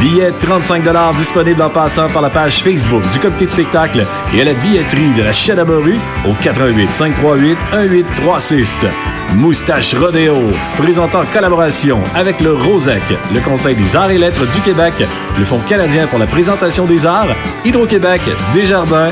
Billets 35 $ disponibles en passant par la page Facebook du comité de spectacle et à la billetterie de la Chadabaru au 88 538 1836. Moustache Rodéo, présentant en collaboration avec le ROSEC, le Conseil des arts et lettres du Québec, le Fonds canadien pour la présentation des arts, Hydro-Québec, Desjardins